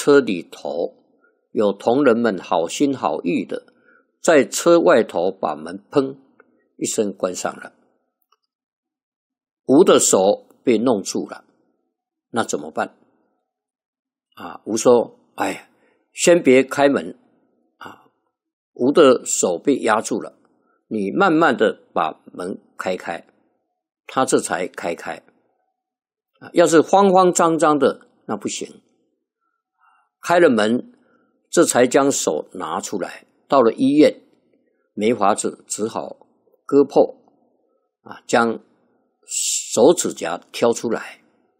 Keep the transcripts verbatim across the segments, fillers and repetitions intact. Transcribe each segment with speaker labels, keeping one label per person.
Speaker 1: 车里头有同仁们好心好意的在车外头把门砰一声关上了，吴的手被弄住了，那怎么办？啊，吴说：“哎，先别开门啊，吴的手被压住了，你慢慢的把门开开。”他这才开开。啊，要是慌慌张张的，那不行。开了门，这才将手拿出来。到了医院，没法子，只好割破，啊，将手指甲挑出来，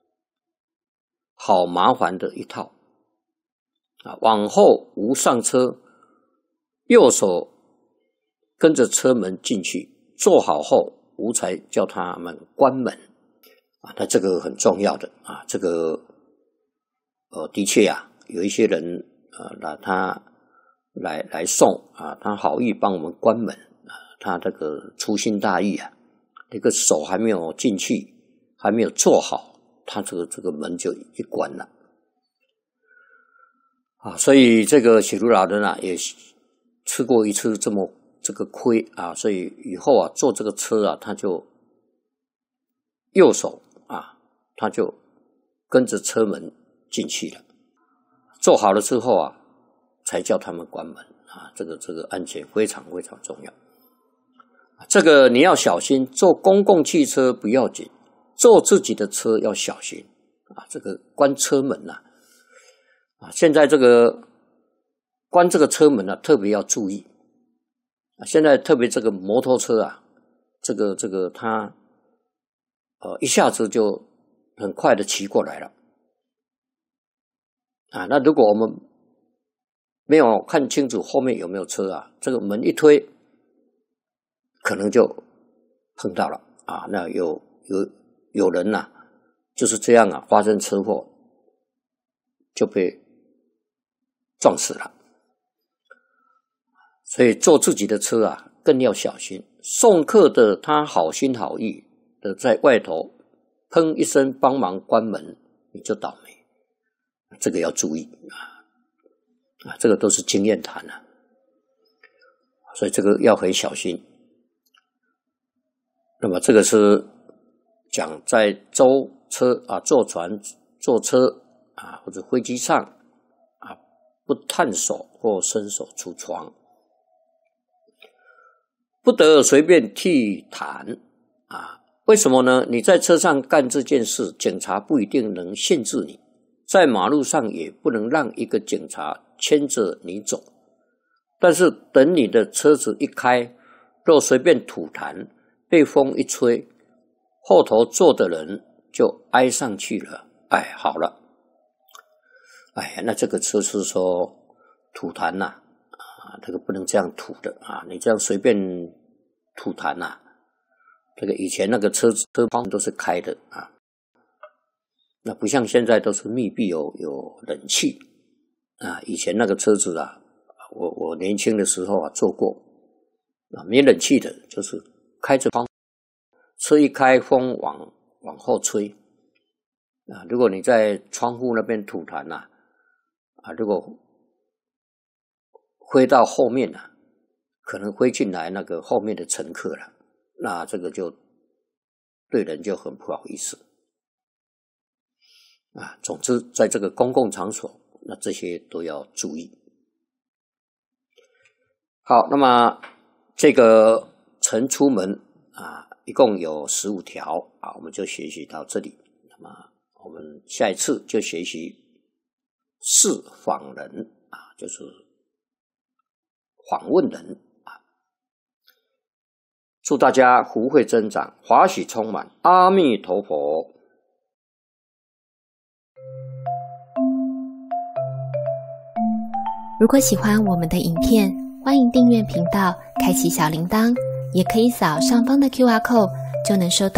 Speaker 1: 好麻烦的一套。啊，往后吴上车，右手跟着车门进去，坐好后，吴才叫他们关门。啊，那这个很重要的啊，这个呃，的确啊，有一些人呃，拿他来来送啊，他好意帮我们关门啊，他这个粗心大意啊，这个手还没有进去，还没有做好，他这个这个门就一关了啊，所以这个写如老人啊，也吃过一次这么这个亏啊，所以以后啊，坐这个车啊，他就右手啊，他就跟着车门进去了。做好了之后啊，才叫他们关门啊。这个这个安全非常非常重要。这个你要小心，坐公共汽车不要紧，坐自己的车要小心啊。这个关车门啊，啊，现在这个关这个车门啊，特别要注意啊。现在特别这个摩托车啊，这个这个它。呃，一下子就很快的骑过来了啊！那如果我们没有看清楚后面有没有车啊，这个门一推，可能就碰到了啊！那有有有人呐、啊，就是这样啊，发生车祸就被撞死了。所以坐自己的车啊，更要小心。送客的他好心好意。在外头砰一声帮忙关门，你就倒霉，这个要注意啊！啊，这个都是经验谈啊，所以这个要很小心。那么这个是讲在舟车啊、坐船、坐车啊或者飞机上啊，不探手或伸手出窗，不得随便剃痰啊。为什么呢？你在车上干这件事，警察不一定能限制你，在马路上也不能让一个警察牵着你走。但是等你的车子一开，若随便吐痰，被风一吹，后头坐的人就挨上去了。哎，好了，哎呀，那这个车是说吐痰呐、啊，啊，这个不能这样吐的啊，你这样随便吐痰呐、啊。这个以前那个车车窗都是开的啊，那不像现在都是密闭有有冷气啊。以前那个车子啊，我我年轻的时候啊坐过啊，没冷气的，就是开着窗，车一开风往往后吹啊。如果你在窗户那边吐痰呐，啊，如果飞到后面啊，可能飞进来那个后面的乘客了。那这个就对人就很不好意思啊。总之，在这个公共场所，那这些都要注意。好，那么这个晨出门啊，一共有十五条啊，我们就学习到这里。那么我们下一次就学习是访人啊，就是访问人。祝大家福慧增长，华喜充满，阿弥陀佛。
Speaker 2: 如果喜欢我们的影片，欢迎订阅频道，开启小铃铛，也可以扫上方的 Q R code，就能收到